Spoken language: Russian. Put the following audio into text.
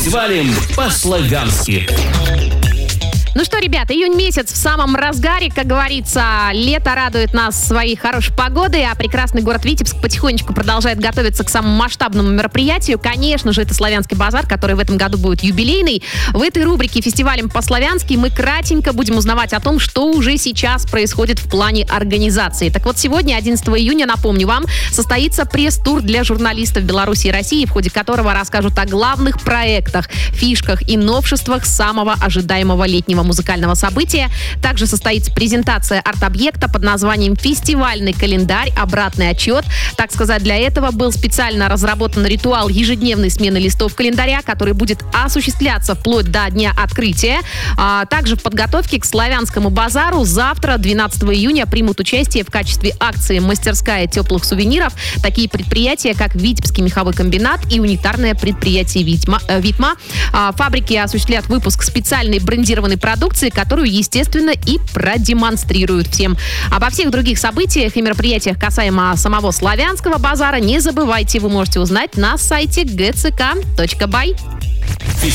Фестивалем по-славянски. Ну что, ребята, июнь месяц в самом разгаре, как говорится, лето радует нас своей хорошей погодой, а прекрасный город Витебск потихонечку продолжает готовиться к самому масштабному мероприятию. Конечно же, это Славянский базар, который в этом году будет юбилейный. В этой рубрике «Фестивалем по-славянски» мы кратенько будем узнавать о том, что уже сейчас происходит в плане организации. Так вот, сегодня, 11 июня, напомню вам, состоится пресс-тур для журналистов Беларуси и России, в ходе которого расскажут о главных проектах, фишках и новшествах самого ожидаемого летнего музыкального события. Также состоится презентация арт-объекта под названием «Фестивальный календарь. Обратный отчет». Так сказать, для этого был специально разработан ритуал ежедневной смены листов календаря, который будет осуществляться вплоть до дня открытия. Также в подготовке к Славянскому базару завтра, 12 июня, примут участие в качестве акции «Мастерская теплых сувениров» такие предприятия, как Витебский меховой комбинат и унитарное предприятие «Витма». Фабрики осуществляют выпуск специальной брендированной продукции, которую, естественно, и продемонстрируют всем. Обо всех других событиях и мероприятиях касаемо самого Славянского базара не забывайте, вы можете узнать на сайте gck.by.